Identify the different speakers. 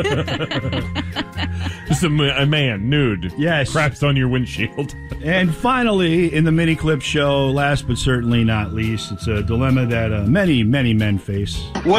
Speaker 1: Just a man, nude.
Speaker 2: Yes.
Speaker 1: Craps on your windshield.
Speaker 2: And finally, in the mini clip show, last but certainly not least, it's a dilemma that many, many men face.
Speaker 3: Well,